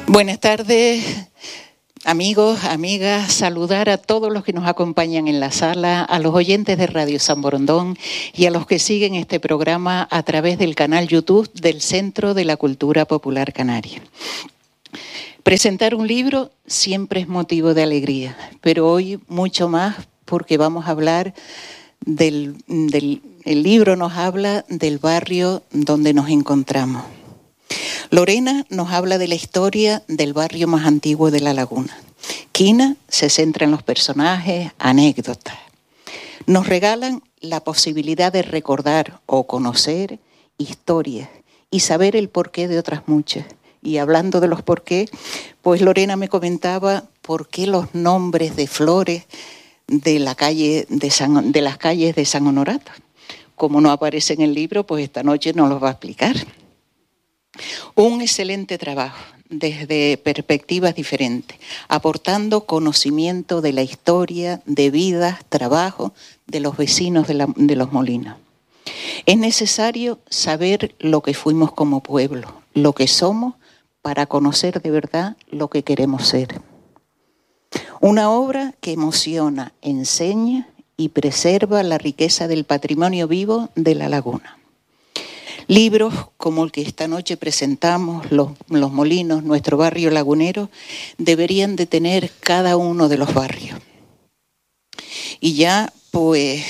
Buenas tardes, amigos, amigas, saludar a todos los que nos acompañan en la sala, a los oyentes de Radio San Borondón y a los que siguen este programa a través del canal YouTube del Centro de la Cultura Popular Canaria. Presentar un libro siempre es motivo de alegría, pero hoy mucho más porque vamos a hablar el libro nos habla del barrio donde nos encontramos. Lorena nos habla de la historia del barrio más antiguo de La Laguna. Quina se centra en los personajes, anécdotas. Nos regalan la posibilidad de recordar o conocer historias y saber el porqué de otras muchas. Y hablando de los porqué, pues Lorena me comentaba por qué los nombres de flores de las calles de San Honorato. Como no aparece en el libro, pues esta noche nos los va a explicar. Un excelente trabajo desde perspectivas diferentes, aportando conocimiento de la historia, de vidas, trabajo de los vecinos de los Molinos. Es necesario saber lo que fuimos como pueblo, lo que somos, para conocer de verdad lo que queremos ser. Una obra que emociona, enseña y preserva la riqueza del patrimonio vivo de La Laguna. Libros como el que esta noche presentamos, Los Molinos, nuestro barrio lagunero, deberían de tener cada uno de los barrios. Y ya, pues,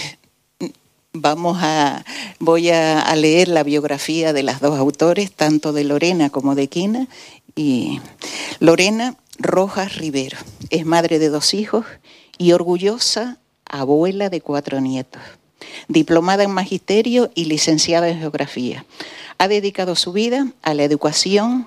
voy a leer la biografía de las dos autores, tanto de Lorena como de Quina. Y Lorena Rojas Rivero es madre de 2 hijos y orgullosa abuela de 4 nietos. Diplomada en Magisterio y licenciada en Geografía. Ha dedicado su vida a la educación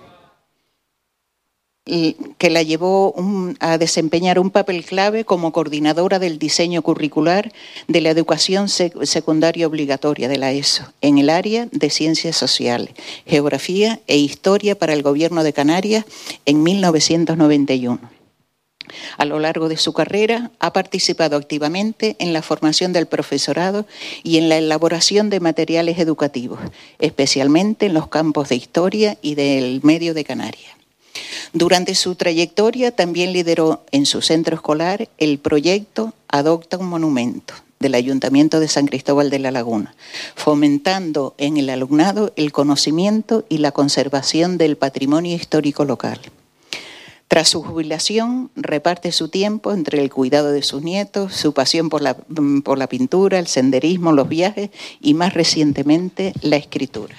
que la llevó a desempeñar un papel clave como coordinadora del diseño curricular de la educación secundaria obligatoria de la ESO en el área de Ciencias Sociales, Geografía e Historia para el Gobierno de Canarias en 1991. A lo largo de su carrera ha participado activamente en la formación del profesorado y en la elaboración de materiales educativos, especialmente en los campos de Historia y del Medio de Canarias. Durante su trayectoria también lideró en su centro escolar el proyecto Adopta un Monumento del Ayuntamiento de San Cristóbal de La Laguna, fomentando en el alumnado el conocimiento y la conservación del patrimonio histórico local. Tras su jubilación, reparte su tiempo entre el cuidado de sus nietos, su pasión por la pintura, el senderismo, los viajes y, más recientemente, la escritura.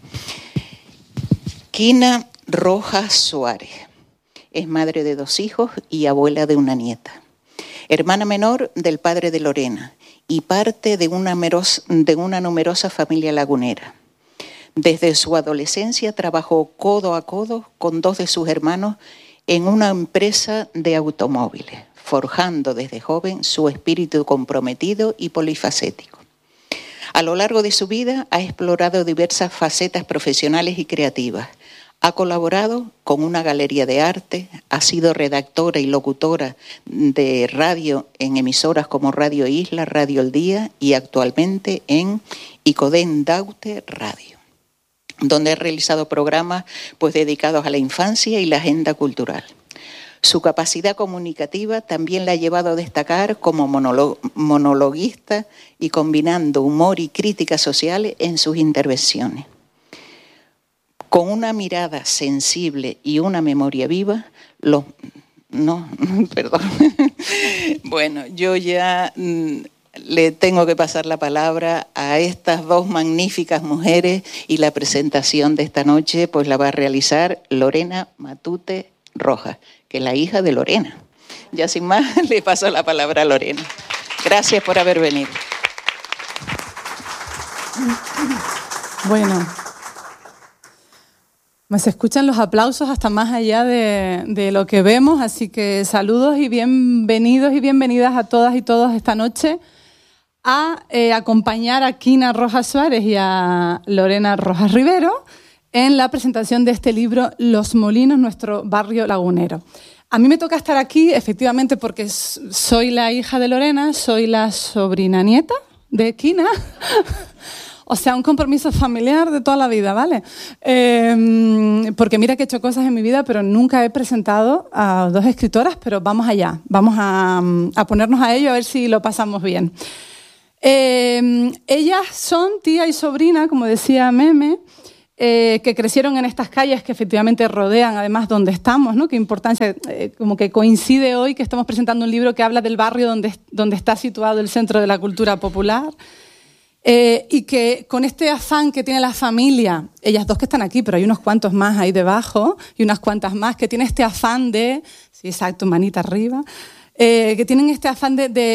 Quina Rojas Suárez es madre de 2 hijos y abuela de una nieta. Hermana menor del padre de Lorena y parte de una numerosa familia lagunera. Desde su adolescencia trabajó codo a codo con 2 de sus hermanos en una empresa de automóviles, forjando desde joven su espíritu comprometido y polifacético. A lo largo de su vida ha explorado diversas facetas profesionales y creativas. Ha colaborado con una galería de arte, ha sido redactora y locutora de radio en emisoras como Radio Isla, Radio El Día y actualmente en Icodén Daute Radio, donde ha realizado programas dedicados a la infancia y la agenda cultural. Su capacidad comunicativa también la ha llevado a destacar como monologuista y combinando humor y crítica social en sus intervenciones. Con una mirada sensible y una memoria viva, Bueno, yo ya le tengo que pasar la palabra a estas 2 magníficas mujeres y la presentación de esta noche pues la va a realizar Lorena Matute Rojas, que es la hija de Lorena. Ya sin más le paso la palabra a Lorena. Gracias por haber venido. Bueno, se escuchan los aplausos hasta más allá de lo que vemos, así que saludos y bienvenidos y bienvenidas a todas y todos esta noche a acompañar a Quina Rojas Suárez y a Lorena Rojas Rivero en la presentación de este libro Los Molinos, nuestro barrio lagunero. A mí me toca estar aquí, efectivamente, porque soy la hija de Lorena, soy la sobrina nieta de Quina. O sea, un compromiso familiar de toda la vida, ¿vale? Porque mira que he hecho cosas en mi vida, pero nunca he presentado a 2 escritoras, pero vamos allá. Vamos a ponernos a ello a ver si lo pasamos bien. Ellas son tía y sobrina, como decía Meme, que crecieron en estas calles que efectivamente rodean además donde estamos, ¿no? Qué importancia, como que coincide hoy que estamos presentando un libro que habla del barrio donde está situado el Centro de la Cultura Popular. Y que con este afán que tiene la familia, ellas 2 que están aquí, pero hay unos cuantos más ahí debajo y unas cuantas más que tienen este afán de, sí, exacto, manita arriba, que tienen este afán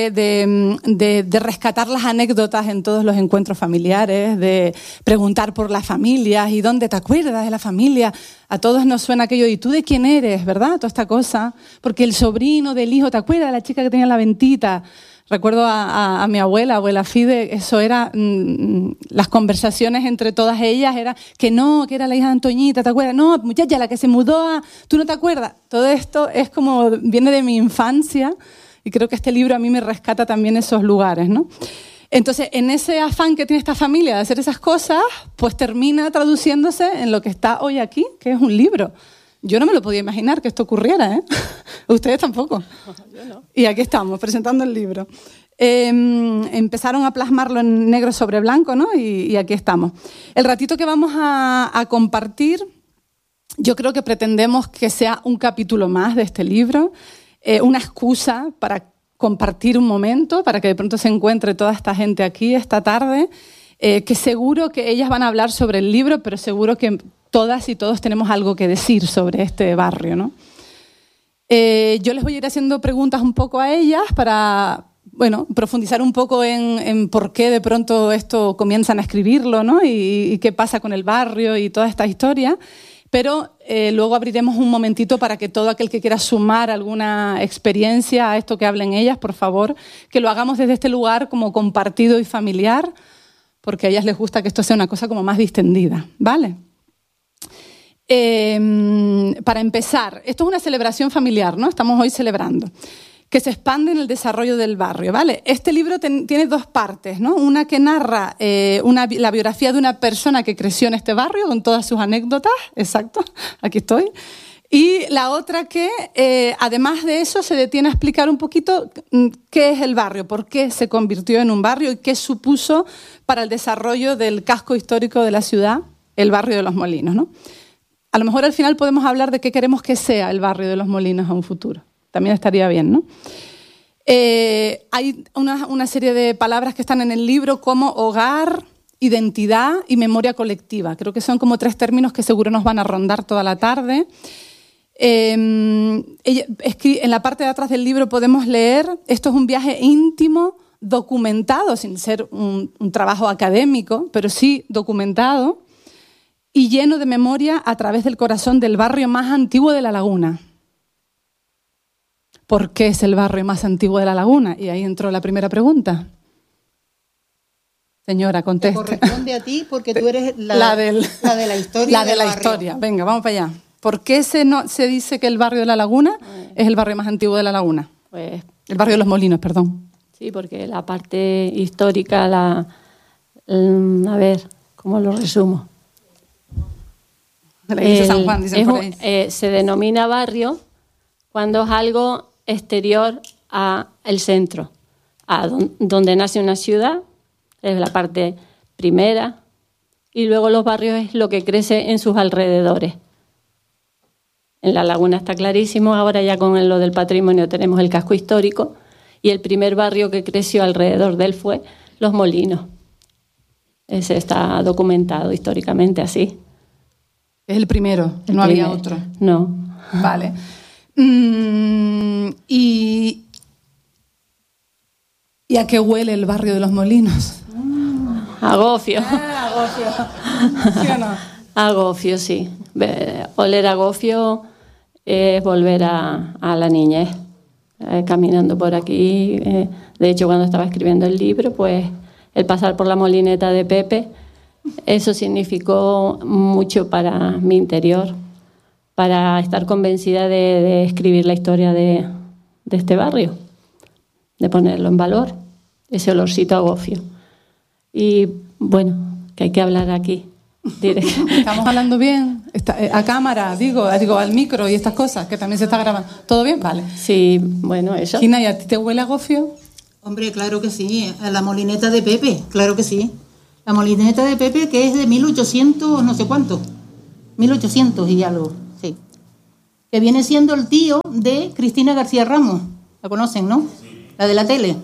de rescatar las anécdotas en todos los encuentros familiares, de preguntar por las familias y dónde te acuerdas de la familia. A todos nos suena aquello, ¿y tú de quién eres, verdad? Toda esta cosa, porque el sobrino del hijo, ¿te acuerdas de la chica que tenía la ventita? Recuerdo a mi abuela Fide, eso era, las conversaciones entre todas ellas era que no, que era la hija de Antoñita, ¿te acuerdas? No, muchacha, la que se mudó a... ¿Tú no te acuerdas? Todo esto es como, viene de mi infancia y creo que este libro a mí me rescata también esos lugares, ¿no? Entonces, en ese afán que tiene esta familia de hacer esas cosas, pues termina traduciéndose en lo que está hoy aquí, que es un libro. Yo no me lo podía imaginar que esto ocurriera, ¿eh? Ustedes tampoco. Yo no. Y aquí estamos, presentando el libro. Empezaron a plasmarlo en negro sobre blanco, ¿no? Y aquí estamos. El ratito que vamos a compartir, yo creo que pretendemos que sea un capítulo más de este libro, una excusa para compartir un momento, para que de pronto se encuentre toda esta gente aquí esta tarde, que seguro que ellas van a hablar sobre el libro, pero seguro que todas y todos tenemos algo que decir sobre este barrio, ¿no? Yo les voy a ir haciendo preguntas un poco a ellas para, bueno, profundizar un poco en por qué de pronto esto comienzan a escribirlo, ¿no? Y qué pasa con el barrio y toda esta historia. Pero luego abriremos un momentito para que todo aquel que quiera sumar alguna experiencia a esto que hablen ellas, por favor, que lo hagamos desde este lugar como compartido y familiar, porque a ellas les gusta que esto sea una cosa como más distendida, ¿vale? Para empezar, esto es una celebración familiar, ¿no? Estamos hoy celebrando, que se expande en el desarrollo del barrio, ¿vale? Este libro tiene 2 partes, ¿no? Una que narra la biografía de una persona que creció en este barrio con todas sus anécdotas, exacto, aquí estoy, y la otra que, además de eso, se detiene a explicar un poquito qué es el barrio, por qué se convirtió en un barrio y qué supuso para el desarrollo del casco histórico de la ciudad, el barrio de Los Molinos, ¿no? A lo mejor al final podemos hablar de qué queremos que sea el barrio de Los Molinos a un futuro. También estaría bien, ¿no? Hay una serie de palabras que están en el libro como hogar, identidad y memoria colectiva. Creo que son como 3 términos que seguro nos van a rondar toda la tarde. En la parte de atrás del libro podemos leer, esto es un viaje íntimo, documentado, sin ser un trabajo académico, pero sí documentado, y lleno de memoria a través del corazón del barrio más antiguo de La Laguna. ¿Por qué es el barrio más antiguo de La Laguna? Y ahí entró la primera pregunta. Señora, conteste. Te corresponde a ti porque tú eres la de la historia. La de la historia. Venga, vamos para allá. ¿Por qué se dice que el barrio de La Laguna es el barrio más antiguo de La Laguna? Pues, el barrio de Los Molinos, perdón. Sí, porque la parte histórica, a ver, ¿cómo lo resumo? La iglesia de San Juan, dicen por ahí. Se denomina barrio cuando es algo exterior al centro, donde nace una ciudad, es la parte primera, y luego los barrios es lo que crece en sus alrededores. En La Laguna está clarísimo, ahora ya con lo del patrimonio tenemos el casco histórico, y el primer barrio que creció alrededor de él fue Los Molinos. Ese está documentado históricamente así. Es el primero, no había otro. No. Vale. ¿Y a qué huele el barrio de Los Molinos? A gofio. A gofio. ¿Sí o no? A gofio, sí. Oler a gofio es volver a la niñez. Caminando por aquí. De hecho, cuando estaba escribiendo el libro, pues el pasar por la molineta de Pepe, eso significó mucho para mi interior, para estar convencida de escribir la historia de este barrio, de ponerlo en valor, ese olorcito a gofio. Y bueno, que hay que hablar aquí. ¿Estamos hablando bien? A cámara, digo, al micro y estas cosas, que también se está grabando. ¿Todo bien? Vale. Sí, bueno, eso. Gina, ¿y a ti te huele a gofio? Hombre, claro que sí, a la molineta de Pepe, claro que sí. La molineta de Pepe, que es de 1800, no sé cuánto, 1800 y algo, sí. Que viene siendo el tío de Cristina García Ramos, la conocen, ¿no? Sí. La de la tele.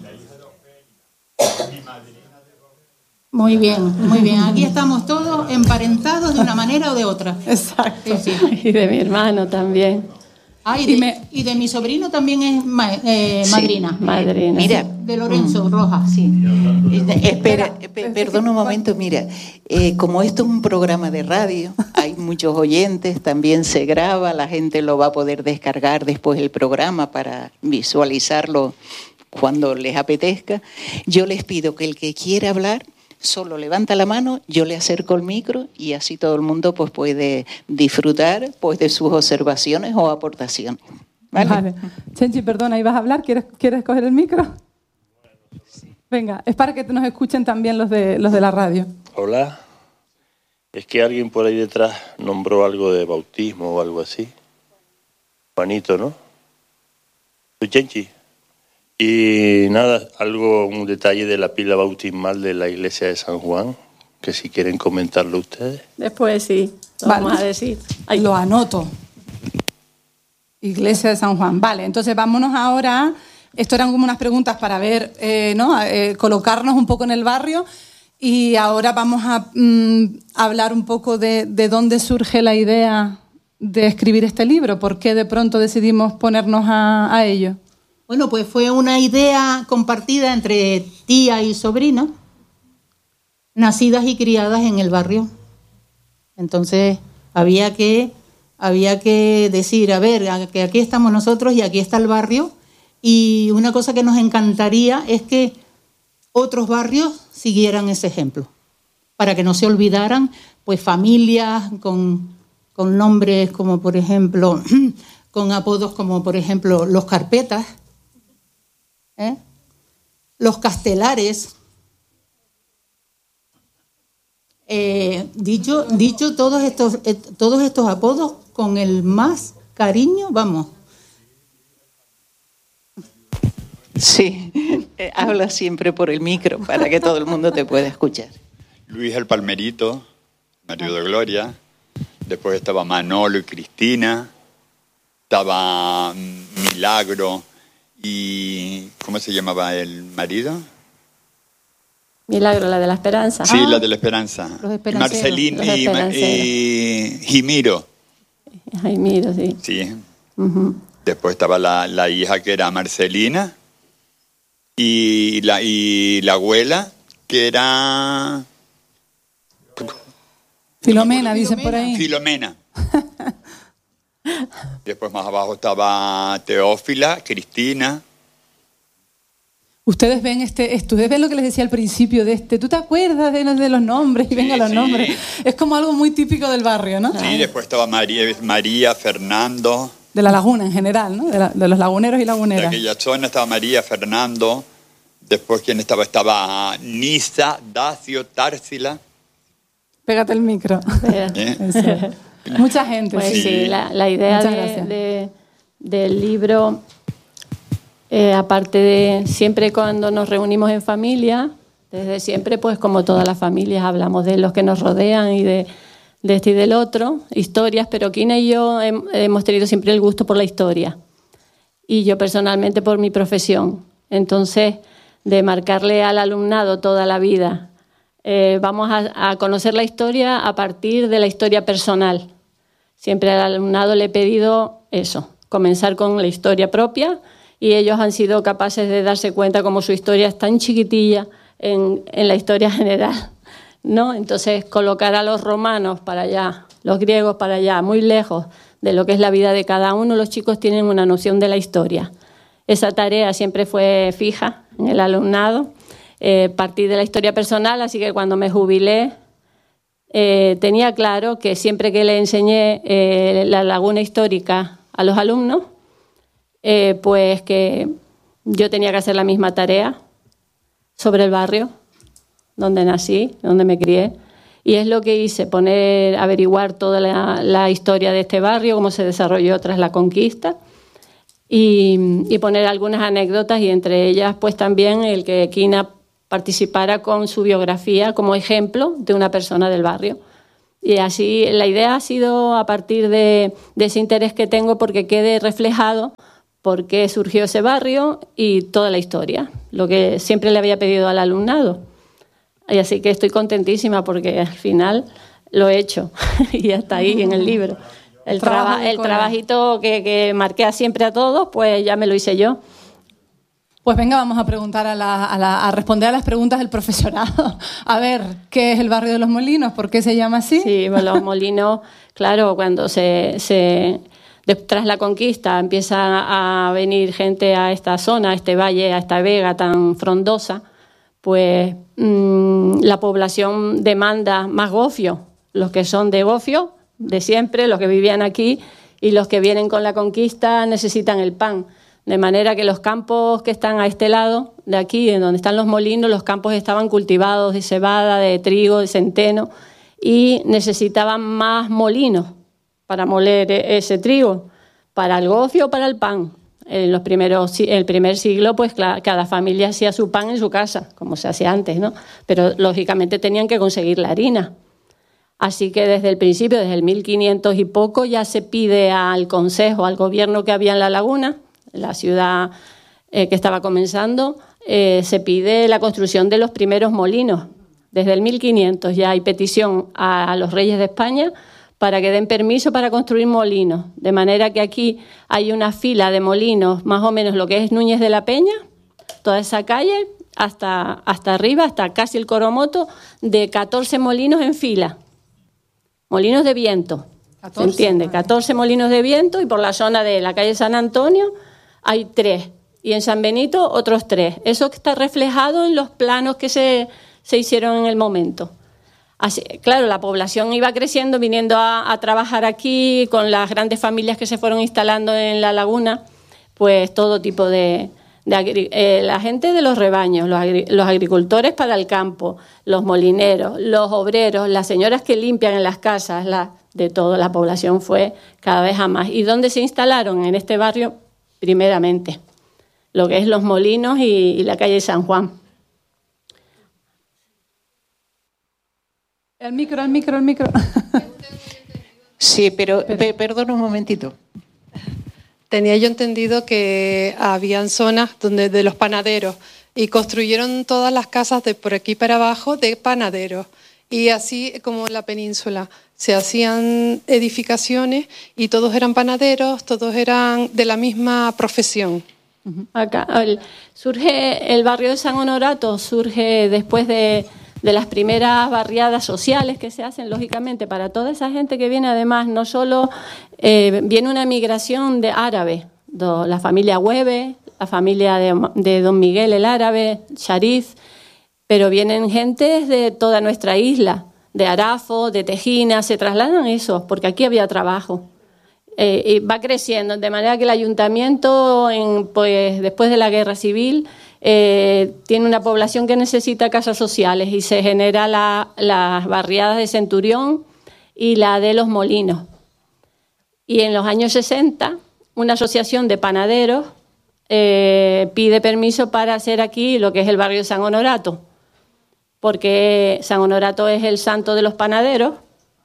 Muy bien, muy bien. Aquí estamos todos emparentados de una manera o de otra. Exacto. Sí, sí. Y de mi hermano también. Ah, y de mi sobrino también es madrina. Sí, madrina. Mira, De Lorenzo Rojas. sí. Espera, perdona un momento, mira, como esto es un programa de radio, hay muchos oyentes, también se graba, la gente lo va a poder descargar después el programa para visualizarlo cuando les apetezca. Yo les pido que el que quiera hablar solo levanta la mano, yo le acerco el micro y así todo el mundo pues puede disfrutar pues de sus observaciones o aportaciones. Vale. Chenchi, perdona, ¿ibas a hablar? ¿Quieres coger el micro? Venga, es para que nos escuchen también los de la radio. Hola. Es que alguien por ahí detrás nombró algo de bautismo o algo así. Juanito, ¿no? Soy Chenchi. Y nada, un detalle de la pila bautismal de la iglesia de San Juan, que si quieren comentarlo ustedes. Después sí, vamos a decir. Ahí lo anoto. Iglesia de San Juan. Vale, entonces vámonos ahora. Esto eran como unas preguntas para ver, colocarnos un poco en el barrio. Y ahora vamos a hablar un poco de dónde surge la idea de escribir este libro. ¿Por qué de pronto decidimos ponernos a ello? Bueno, pues fue una idea compartida entre tía y sobrina, nacidas y criadas en el barrio. Entonces había que decir, a ver, que aquí estamos nosotros y aquí está el barrio. Y una cosa que nos encantaría es que otros barrios siguieran ese ejemplo, para que no se olvidaran pues familias con nombres como por ejemplo, con apodos como por ejemplo los Carpetas, los Castelares, dicho todos estos apodos con el más cariño, vamos. Sí, habla siempre por el micro para que todo el mundo te pueda escuchar. Luis el Palmerito, marido de Gloria. Después estaba Manolo y Cristina. Estaba Milagro y... ¿Cómo se llamaba el marido? Milagro, la de la Esperanza. Sí, la de la Esperanza. Marcelín y Jimiro. Jaimiro, sí. Sí. Uh-huh. Después estaba la hija que era Marcelina y la abuela que era... Filomena, dice por ahí. Filomena. Después más abajo estaba Teófila, Cristina. Ustedes ven ustedes ven lo que les decía al principio de ¿tú te acuerdas de los nombres? Y venga los nombres. Es como algo muy típico del barrio, ¿no? Sí, después estaba María, Fernando. De la laguna en general, ¿no? De los laguneros y laguneras. De aquella zona estaba María, Fernando. Después, ¿quién estaba? Estaba Nisa, Dacio, Társila. Pégate el micro. Mucha gente. Pues sí, la idea del libro, aparte de siempre cuando nos reunimos en familia, desde siempre, pues como todas las familias, hablamos de los que nos rodean y de este y del otro, historias, pero Kina y yo hemos tenido siempre el gusto por la historia. Y yo personalmente por mi profesión. Entonces, de marcarle al alumnado toda la vida, vamos a conocer la historia a partir de la historia personal. Siempre al alumnado le he pedido eso, comenzar con la historia propia, y ellos han sido capaces de darse cuenta cómo su historia es tan chiquitilla en la historia general, ¿no? Entonces, colocar a los romanos para allá, los griegos para allá, muy lejos de lo que es la vida de cada uno, los chicos tienen una noción de la historia. Esa tarea siempre fue fija en el alumnado, partir de la historia personal, así que cuando me jubilé tenía claro que siempre que le enseñé la laguna histórica a los alumnos, pues que yo tenía que hacer la misma tarea sobre el barrio donde nací, donde me crié, Y es lo que hice, averiguar toda la historia de este barrio, cómo se desarrolló tras la conquista y poner algunas anécdotas, y entre ellas pues también el que Quina participara con su biografía como ejemplo de una persona del barrio. Y así la idea ha sido a partir de ese interés que tengo porque quede reflejado por qué surgió ese barrio y toda la historia, lo que siempre le había pedido al alumnado. Y así que estoy contentísima porque al final lo he hecho y ya está ahí en el libro. El trabajito que marqué siempre a todos, pues ya me lo hice yo. Pues venga, vamos a preguntar a responder a las preguntas del profesorado. A ver, ¿qué es el barrio de Los Molinos? ¿Por qué se llama así? Sí, bueno, Los Molinos, claro, cuando tras la conquista empieza a venir gente a esta zona, a este valle, a esta vega tan frondosa, pues la población demanda más gofio. Los que son de gofio, de siempre, los que vivían aquí, y los que vienen con la conquista necesitan el pan. De manera que los campos que están a este lado de aquí, en donde están los molinos, los campos estaban cultivados de cebada, de trigo, de centeno, y necesitaban más molinos para moler ese trigo, para el gofio o para el pan. En el primer siglo, pues cada familia hacía su pan en su casa, como se hacía antes, ¿no? Pero lógicamente tenían que conseguir la harina. Así que desde el principio, desde el 1500 y poco, ya se pide al consejo, al gobierno que había en La Laguna, la ciudad que estaba comenzando, se pide la construcción de los primeros molinos. Desde el 1500 ya hay petición a los reyes de España para que den permiso para construir molinos. De manera que aquí hay una fila de molinos, más o menos lo que es Núñez de la Peña, toda esa calle, hasta arriba, hasta casi el Coromoto, de 14 molinos en fila. Molinos de viento, 14, ¿se entiende? 14 molinos de viento, y por la zona de la calle San Antonio hay 3, y en San Benito otros 3. Eso está reflejado en los planos que se hicieron en el momento. Así, claro, la población iba creciendo, viniendo a trabajar aquí, con las grandes familias que se fueron instalando en La Laguna, pues todo tipo la gente de los rebaños, los agricultores para el campo, los molineros, los obreros, las señoras que limpian en las casas, de toda la población fue cada vez a más. ¿Y dónde se instalaron? En este barrio, primeramente, lo que es Los Molinos y la calle San Juan. El micro. Sí, pero perdona un momentito. Tenía yo entendido que habían zonas de los panaderos, y construyeron todas las casas de por aquí para abajo de panaderos. Y así como en la península se hacían edificaciones y todos eran panaderos, todos eran de la misma profesión. Acá surge el barrio de San Honorato, surge después de las primeras barriadas sociales que se hacen, lógicamente, para toda esa gente que viene. Además, no solo viene una migración de árabe, la familia Hueve, la familia de Don Miguel el Árabe, Sharif, pero vienen gentes de toda nuestra isla, de Arafo, de Tejina, se trasladan esos, porque aquí había trabajo. Y va creciendo, de manera que el ayuntamiento, pues, después de la guerra civil, tiene una población que necesita casas sociales, y se genera las barriadas de Centurión y la de Los Molinos. Y en los años 60, una asociación de panaderos pide permiso para hacer aquí lo que es el barrio de San Honorato, porque San Honorato es el santo de los panaderos,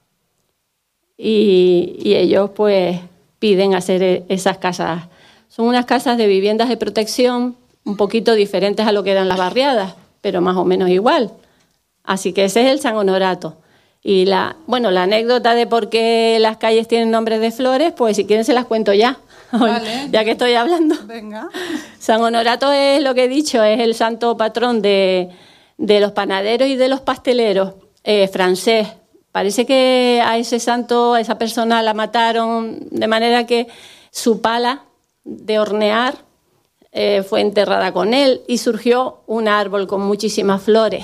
y ellos pues piden hacer esas casas. Son unas casas de viviendas de protección un poquito diferentes a lo que eran las barriadas, pero más o menos igual. Así que ese es el San Honorato. Y la anécdota de por qué las calles tienen nombres de flores, pues si quieren se las cuento ya. Vale. Ya que estoy hablando. Venga. San Honorato es lo que he dicho, es el santo patrón de los panaderos y de los pasteleros, francés. Parece que a ese santo, a esa persona la mataron, de manera que su pala de hornear fue enterrada con él, y surgió un árbol con muchísimas flores.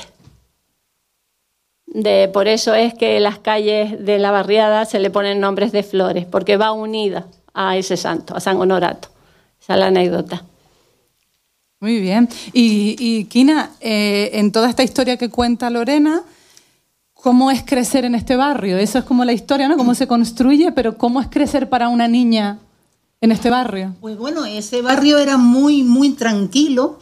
Por eso es que las calles de la barriada se le ponen nombres de flores, porque va unida a ese santo, a San Honorato. Esa es la anécdota. Muy bien. Y Quina, en toda esta historia que cuenta Lorena, ¿Cómo es crecer en este barrio? Eso es como la historia, ¿no? Cómo se construye, pero ¿cómo es crecer para una niña en este barrio? Pues bueno, ese barrio era muy, muy tranquilo.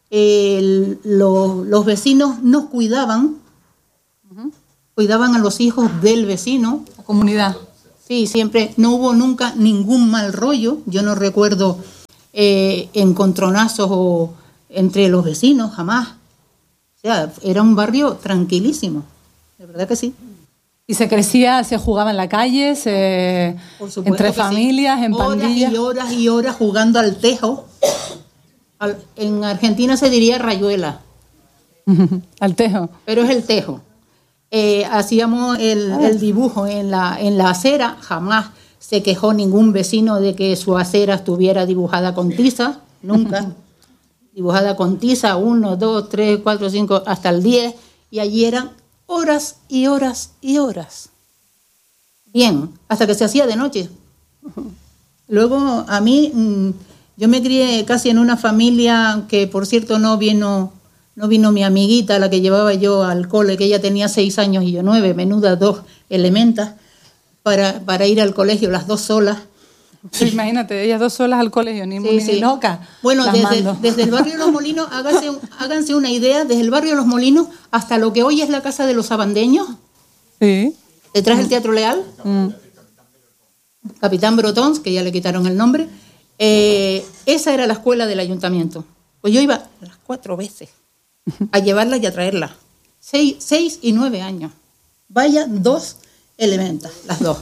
Los vecinos nos cuidaban, cuidaban a los hijos del vecino. La comunidad. Sí, siempre, no hubo nunca ningún mal rollo. Yo no recuerdo encontronazos o entre los vecinos, jamás. O sea, era un barrio tranquilísimo, de verdad que sí. ¿Y se crecía, se jugaba en la calle, Por supuesto entre que familias, sí. en pandillas? Horas y horas jugando al tejo. En Argentina se diría rayuela. Al tejo. Pero es el tejo. Hacíamos el dibujo en la acera. Jamás se quejó ningún vecino de que su acera estuviera dibujada con tiza. Nunca. Dibujada con tiza, 1, 2, 3, 4, 5, hasta el 10. Y allí eran horas y horas y horas. Bien, hasta que se hacía de noche. Luego, a mí, yo me crié casi en una familia que, por cierto, no vino mi amiguita, la que llevaba yo al cole, que ella tenía 6 años y yo 9, menudas 2 elementas, para ir al colegio, las 2 solas. Sí, imagínate, ellas 2 solas al colegio, ni loca. Bueno, desde el barrio de Los Molinos, háganse una idea, desde el barrio de Los Molinos hasta lo que hoy es la Casa de los Abandeños, sí, detrás del Teatro Leal, Capitán Brotons, que ya le quitaron el nombre, esa era la escuela del ayuntamiento. Pues yo iba las 4 veces a llevarla y a traerla. 6 y 9 años. Vaya 2 elementas, las 2.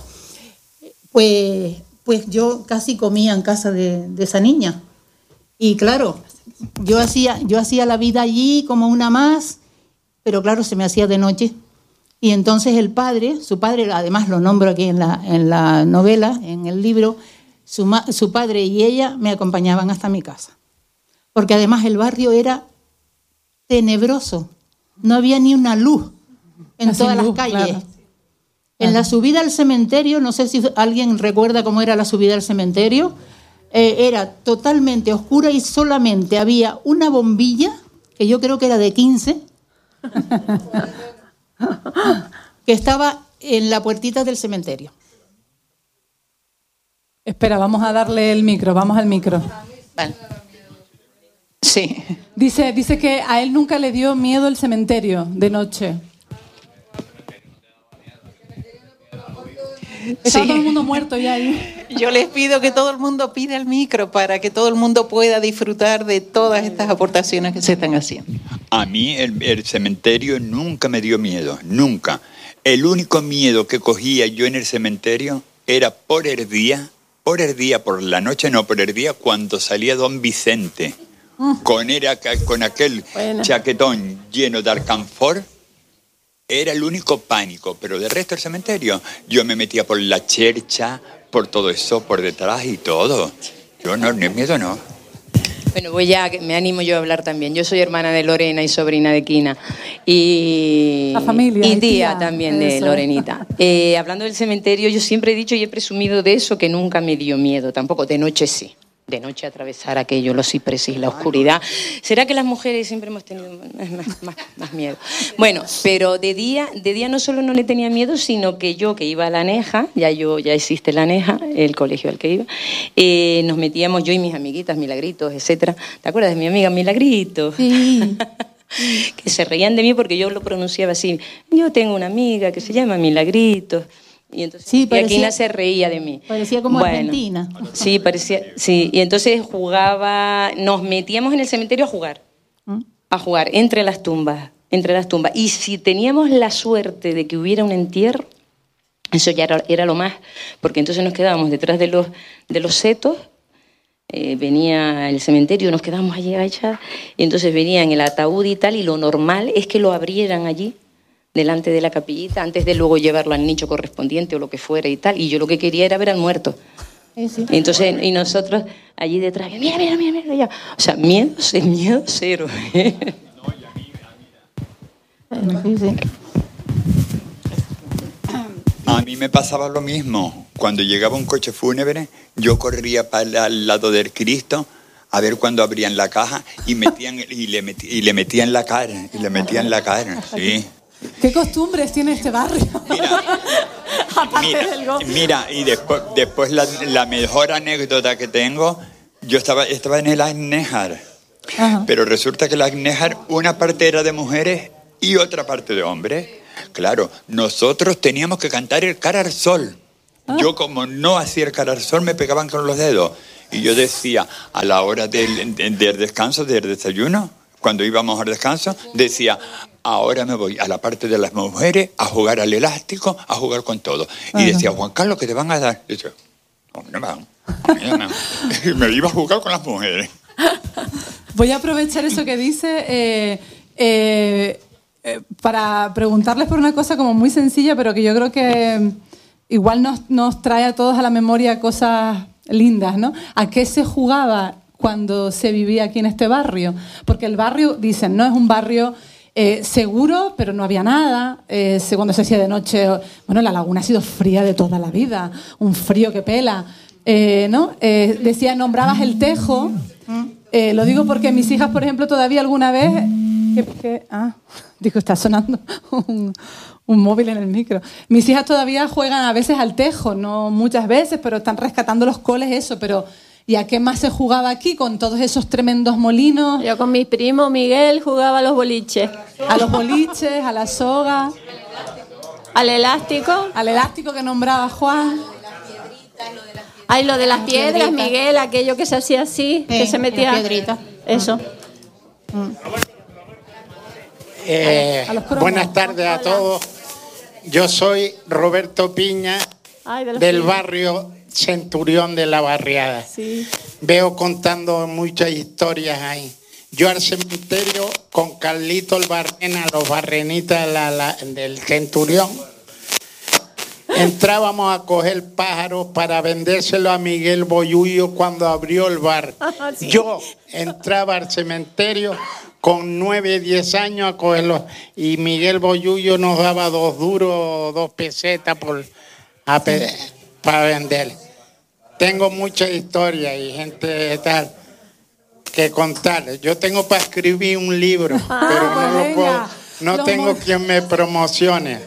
Pues yo casi comía en casa de esa niña. Y claro, yo hacía la vida allí como una más, pero claro, se me hacía de noche. Y entonces su padre, además lo nombro aquí en la novela, en el libro, su padre y ella me acompañaban hasta mi casa. Porque además el barrio era tenebroso. No había ni una luz en todas las calles. Claro. En la subida al cementerio, no sé si alguien recuerda cómo era la subida al cementerio, era totalmente oscura y solamente había una bombilla, que yo creo que era de 15, que estaba en la puertita del cementerio. Espera, vamos a darle el micro, vamos al micro. Vale. Sí. Dice que a él nunca le dio miedo el cementerio de noche. Está todo el mundo muerto ya ahí. Yo les pido que todo el mundo pida el micro para que todo el mundo pueda disfrutar de todas estas aportaciones que se están haciendo. A mí el cementerio nunca me dio miedo, nunca. El único miedo que cogía yo en el cementerio era por el día, por la noche no, por el día, cuando salía don Vicente, con aquel chaquetón lleno de alcanfor. Era el único pánico, pero del resto del cementerio yo me metía por la chercha, por todo eso, por detrás y todo. Yo no, ni miedo no. Bueno, me animo yo a hablar también. Yo soy hermana de Lorena y sobrina de Quina. Y la familia. Y tía también de Lorenita. Hablando del cementerio, yo siempre he dicho y he presumido de eso, que nunca me dio miedo. Tampoco, de noche sí. De noche atravesar aquello, los cipreses y la oscuridad. ¿Será que las mujeres siempre hemos tenido más miedo? Bueno, pero de día no solo no le tenía miedo, sino que yo que iba a la Aneja, ya existe la Aneja, el colegio al que iba, nos metíamos yo y mis amiguitas, Milagritos, etcétera. ¿Te acuerdas de mi amiga Milagritos? Sí. Que se reían de mí porque yo lo pronunciaba así. Yo tengo una amiga que se llama Milagritos. Y entonces sí, Aquina se reía de mí. Parecía como Argentina. Sí, parecía, sí. Y entonces nos metíamos en el cementerio a jugar entre las tumbas. Y si teníamos la suerte de que hubiera un entierro, eso ya era lo más, porque entonces nos quedábamos detrás de los setos, venía el cementerio, nos quedábamos allí agachados, y entonces venían el ataúd y tal, y lo normal es que lo abrieran allí, delante de la capillita, antes de luego llevarlo al nicho correspondiente o lo que fuera y tal. Y yo lo que quería era ver al muerto. Sí. Entonces, y nosotros allí detrás, mira, ya. O sea, miedo cero. A mí me pasaba lo mismo. Cuando llegaba un coche fúnebre, yo corría para al lado del Cristo a ver cuando abrían la caja y le metían la cara, sí. ¿Qué costumbres tiene este barrio? Aparte del gol. Mira, y después la mejor anécdota que tengo, yo estaba en el Agnéjar, pero resulta que el Agnéjar, una parte era de mujeres y otra parte de hombres. Claro, nosotros teníamos que cantar el Cara al Sol. Yo, como no hacía el Cara al Sol, me pegaban con los dedos. Y yo decía, a la hora del descanso, del desayuno, cuando íbamos al descanso, decía, ahora me voy a la parte de las mujeres a jugar al elástico, a jugar con todo. Y decía, Juan Carlos, ¿qué te van a dar? Y yo, no me van. Y me iba a jugar con las mujeres. Voy a aprovechar eso que dice para preguntarles por una cosa como muy sencilla, pero que yo creo que igual nos trae a todos a la memoria cosas lindas, ¿no? ¿A qué se jugaba cuando se vivía aquí en este barrio? Porque el barrio, dicen, no es un barrio seguro, pero no había nada. Cuando se hacía de noche, bueno, la laguna ha sido fría de toda la vida, un frío que pela, ¿no? Decía, nombrabas el tejo. Lo digo porque mis hijas, por ejemplo, todavía alguna vez... digo, está sonando un móvil en el micro. Mis hijas todavía juegan a veces al tejo, no muchas veces, pero están rescatando los coles, eso. Pero ¿y a qué más se jugaba aquí con todos esos tremendos molinos? Yo con mi primo Miguel jugaba a los boliches. A los boliches, a la soga. Al elástico. Al elástico que nombraba Juan. Ay, lo de las piedras, Miguel, aquello que se hacía así, que se metía. Eso. Buenas tardes a todos. Yo soy Roberto Piña, del barrio Centurión de la Barriada. Sí. Veo contando muchas historias ahí. Yo al cementerio con Carlito el Barrena, los barrenitas del Centurión, entrábamos a coger pájaros para vendérselo a Miguel Boyullo cuando abrió el bar. Sí. Yo entraba al cementerio con 9, 10 años a cogerlos y Miguel Boyullo nos daba 2 duros, 2 pesetas para vender. Tengo muchas historias y gente tal que contar. Yo tengo para escribir un libro, pero no lo puedo, no tengo quien me promocione.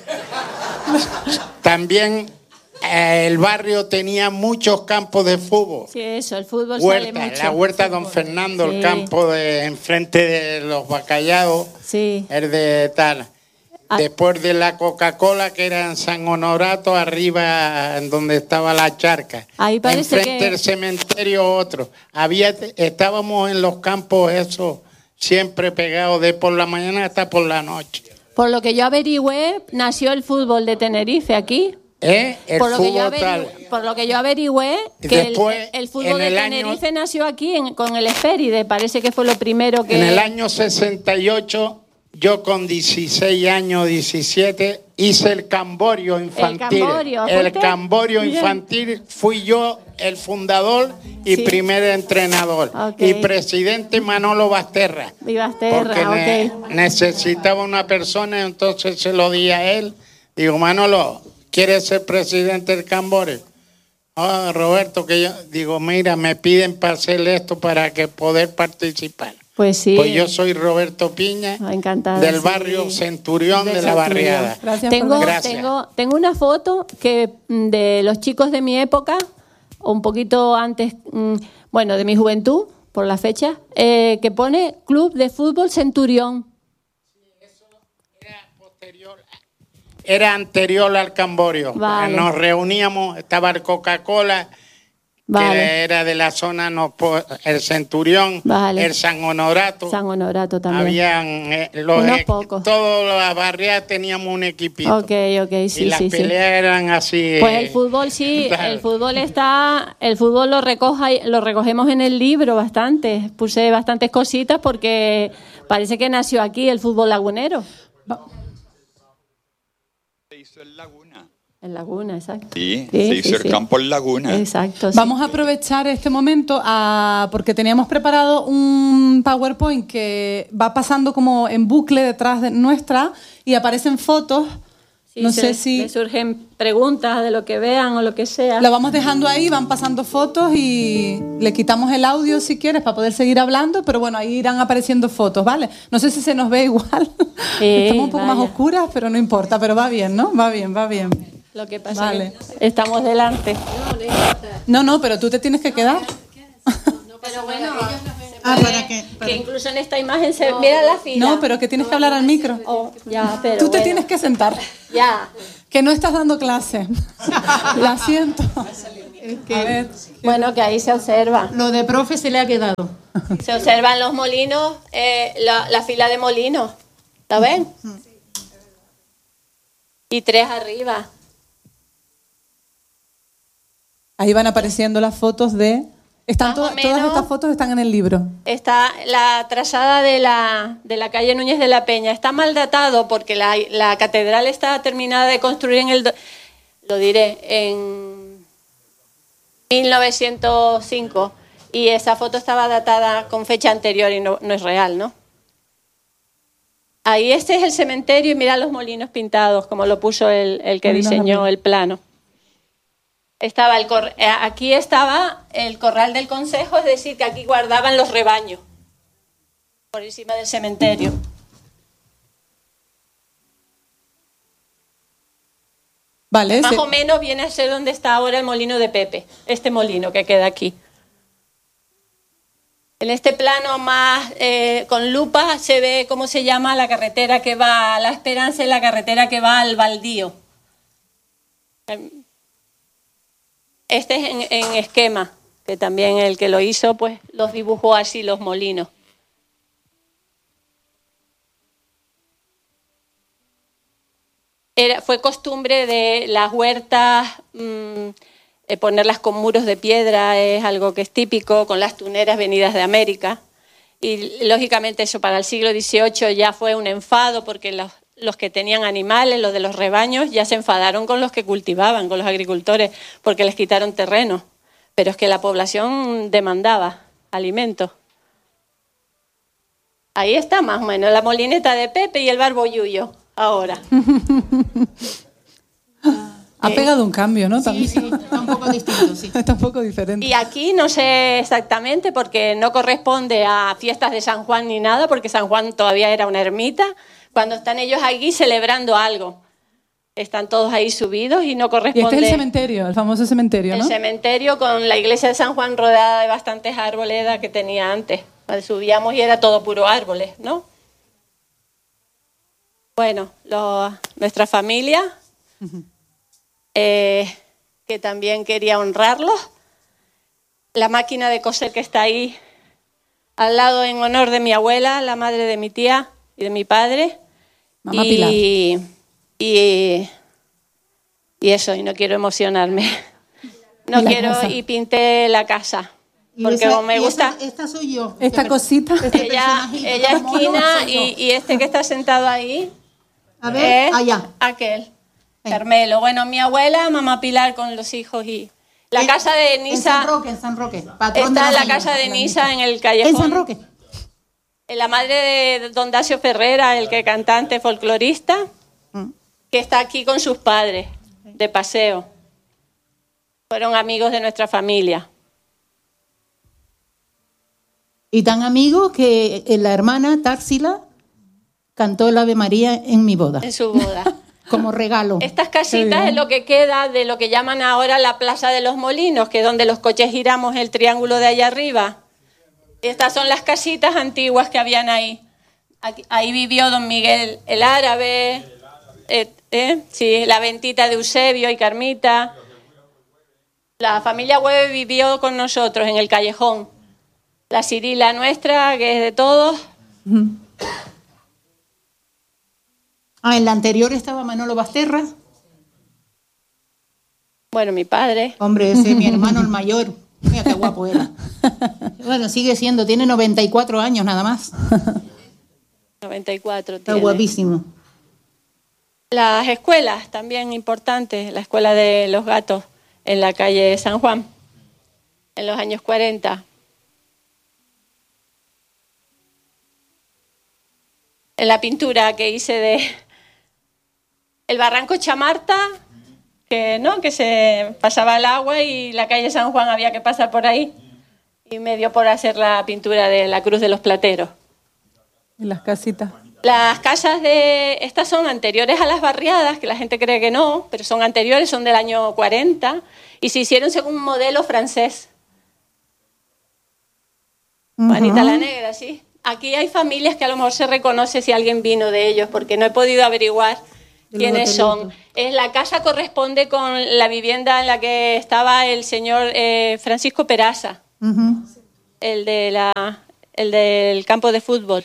También el barrio tenía muchos campos de fútbol. Sí, eso, el fútbol huerta, sale mucho. La huerta Don Fernando, sí. El campo de enfrente de los Bacallados, sí. El de tal. Después de la Coca-Cola, que era en San Honorato, arriba en donde estaba la charca. Ahí parece enfrente del cementerio otro. Estábamos en los campos esos, siempre pegados de por la mañana hasta por la noche. Por lo que yo averigüé, nació el fútbol de Tenerife aquí. Por lo que yo averigüé, que el fútbol de Tenerife nació aquí con el Esféride. Parece que fue lo primero que... En el año 68... Yo con 16 años, 17, hice el Camborio infantil. El Camborio infantil fui yo el fundador y primer entrenador. Y presidente Manolo Basterra. Porque necesitaba una persona, entonces se lo di a él. Digo, Manolo, ¿quieres ser presidente del Camborio? Roberto, que yo digo, mira, me piden para hacer esto para que poder participar. Pues sí. Pues yo soy Roberto Piña, del barrio Centurión de la Barriada. Tengo una foto de los chicos de mi época, un poquito antes, de mi juventud, por la fecha, que pone Club de Fútbol Centurión. Sí, eso era posterior. Era anterior al Camborio. Vale. Nos reuníamos, estaba el Coca-Cola, que era de la zona, el Centurión, el San Honorato. San Honorato también. Habían unos pocos. Todas las barrias teníamos un equipito. Ok, sí, y las peleas eran así. Pues el fútbol sí, el fútbol lo recogemos en el libro bastante. Puse bastantes cositas porque parece que nació aquí el fútbol lagunero. Se hizo en Laguna. En Laguna, exacto. Sí, se hizo el campo en Laguna. Exacto. Sí. Vamos a aprovechar este momento porque teníamos preparado un PowerPoint que va pasando como en bucle detrás de nuestra y aparecen fotos Sí, no sé si... me surgen preguntas de lo que vean o lo que sea. Lo vamos dejando ahí, van pasando fotos y le quitamos el audio si quieres para poder seguir hablando, pero bueno, ahí irán apareciendo fotos, ¿vale? No sé si se nos ve igual. Estamos un poco más oscuras, pero no importa, pero va bien, ¿no? Va bien, va bien. Lo que pasa es que estamos delante. No, pero tú te tienes que quedar. Pero bueno, para que incluso en esta imagen se mira la fila. No, pero que tienes que hablar al micro. Ya, pero tú te tienes que sentar. Ya. Que no estás dando clase. Lo siento. A ver. Bueno, que ahí se observa. Lo de profe se le ha quedado. Se observan los molinos, la fila de molinos. ¿Lo ven? Y 3 arriba. Ahí van apareciendo las fotos de... Todas estas fotos están en el libro. Está la trazada de la calle Núñez de la Peña. Está mal datado porque la catedral está terminada de construir en 1905 y esa foto estaba datada con fecha anterior y no es real, ¿no? Ahí este es el cementerio y mira los molinos pintados como lo puso el que diseñó el plano. Aquí estaba el corral del concejo, es decir, que aquí guardaban los rebaños, por encima del cementerio. Vale, más o menos viene a ser donde está ahora el molino de Pepe, este molino que queda aquí. En este plano más con lupa se ve cómo se llama la carretera que va a La Esperanza y la carretera que va al Baldío. Este es en esquema, que también el que lo hizo, pues los dibujó así, los molinos. Fue costumbre de las huertas ponerlas con muros de piedra, es algo que es típico, con las tuneras venidas de América. Y lógicamente eso para el siglo XVIII ya fue un enfado porque los que tenían animales, los de los rebaños, ya se enfadaron con los que cultivaban, con los agricultores, porque les quitaron terreno. Pero es que la población demandaba alimentos. Ahí está más o menos la molineta de Pepe y el Barboyuyo, ahora. Ha pegado un cambio, ¿no? Sí, está un poco distinto, sí. Está un poco diferente. Y aquí no sé exactamente porque no corresponde a fiestas de San Juan ni nada, porque San Juan todavía era una ermita. Cuando están ellos aquí celebrando algo, están todos ahí subidos y no corresponde... Y este es el cementerio, el famoso cementerio, ¿no? El cementerio con la iglesia de San Juan rodeada de bastantes arboledas que tenía antes. Cuando subíamos y era todo puro árboles, ¿no? Bueno, nuestra familia, que también quería honrarlos. La máquina de coser que está ahí al lado en honor de mi abuela, la madre de mi tía y de mi padre. Mamá Pilar. Y eso, y no quiero emocionarme. No quiero, casa. Y pinté la casa. Porque como me gusta. Esta soy yo. Esta cosita. Ella esquina y este que está sentado ahí. A ver, allá. Aquel. Carmelo. Bueno, mi abuela, mamá Pilar con los hijos y. La casa de Nisa. En San Roque. Está la casa de Nisa en el callejón. ¿En San Roque? La madre de don Dacio Ferrera, el que cantante folclorista, que está aquí con sus padres, de paseo. Fueron amigos de nuestra familia. Y tan amigos que la hermana Társila cantó el Ave María en mi boda. En su boda. Como regalo. Estas casitas es lo que queda de lo que llaman ahora la Plaza de los Molinos, que es donde los coches giramos el triángulo de allá arriba. Estas son las casitas antiguas que habían ahí. Ahí vivió don Miguel el Árabe, sí, la Ventita de Eusebio y Carmita. La familia Hueve vivió con nosotros en el callejón. La Cirila nuestra, que es de todos. En la anterior estaba Manolo Basterra. Bueno, mi padre. Hombre, ese es mi hermano el mayor. Mira qué guapo era. Bueno, sigue siendo, tiene 94 años nada más. 94 Está tiene. guapísimo. Las escuelas también importantes, la escuela de los gatos en la calle San Juan, en los años 40. En la pintura que hice el barranco Chamarta, que se pasaba el agua y la calle San Juan había que pasar por ahí. Y me dio por hacer la pintura de la Cruz de los Plateros. ¿Y las casitas? Las casas estas son anteriores a las barriadas, que la gente cree que no, pero son anteriores, son del año 40 y se hicieron según un modelo francés. Juanita la Negra, sí. Aquí hay familias que a lo mejor se reconoce si alguien vino de ellos, porque no he podido averiguar quiénes son. La casa corresponde con la vivienda en la que estaba el señor Francisco Peraza, el del campo de fútbol.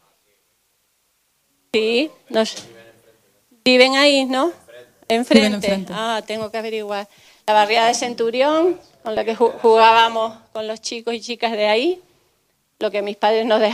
Sí, viven ahí, ¿no? Enfrente. Ah, tengo que averiguar. La barriada de Centurión, con la que jugábamos con los chicos y chicas de ahí, lo que mis padres nos dejaron.